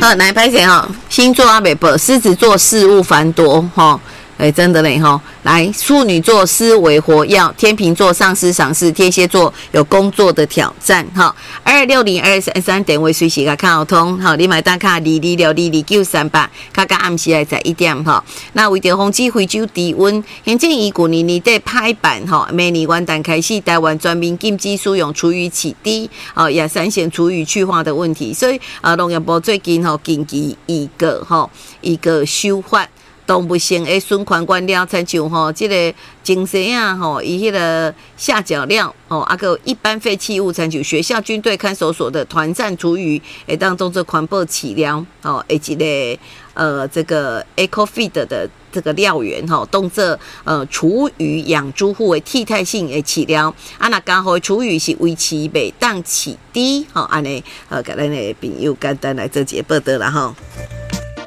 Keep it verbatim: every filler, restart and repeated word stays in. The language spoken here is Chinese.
好，来拍谁哈？星座阿北伯，狮子座事务繁多哈。哎，真的嘞哈！来，处女座思维活跃，天秤座上司赏识，天蝎座有工作的挑战哈。二六零二三三点位随时个看好通哈，你买单卡二二六二二九三八，卡卡暗时来在一点哈。那为着防止非洲低温，现今以旧年年底拍板哈，明年元旦开始，台湾全面禁止使用厨余起低哦，也闪现厨余去化的问题，所以啊，农业部最近吼紧急一个吼一个修法。动物性的损款管了，参像吼，即个精神啊，吼，伊迄个下脚料，哦，啊个一般废弃物，参像学校、军队看守所的团膳厨余，会当做做环保饲料，哦，以及咧，呃，这个 EcoFeed 的这个料源，吼，当做呃厨余养猪户的替代性的饲料，啊，那刚好厨余是维持袂当饲低，吼，安尼，呃，甲咱的朋友简单来做一个报道啦，吼。